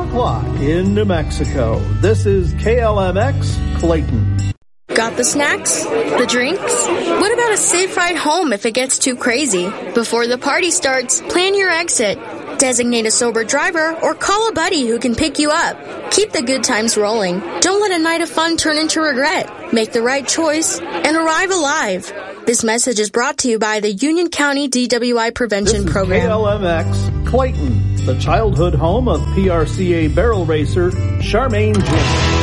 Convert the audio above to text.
o'clock in New Mexico. This is KLMX Clayton. Got the snacks? The drinks? What about a safe ride home if it gets too crazy? Before the party starts, plan your exit. Designate a sober driver or call a buddy who can pick you up. Keep the good times rolling. Don't let a night of fun turn into regret. Make the right choice and arrive alive. This message is brought to you by the Union County DWI Prevention Program. KLMX Clayton, the childhood home of PRCA barrel racer Charmaine Jim.